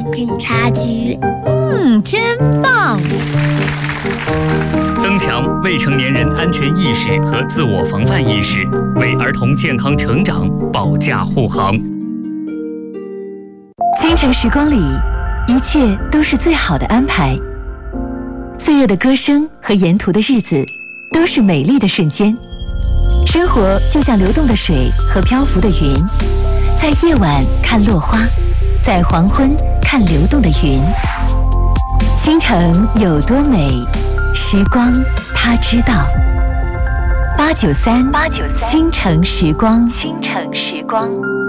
警察局。 真棒！ 增强未成年人安全意识和自我防范意识，为儿童健康成长保驾护航。 倾城时光里，一切都是最好的安排。岁月的歌声和沿途的日子，都是美丽的瞬间。生活就像流动的水和漂浮的云，在夜晚看落花，在黄昏看流动的云。倾城有多美，时光它知道。893倾城时光，倾城时光。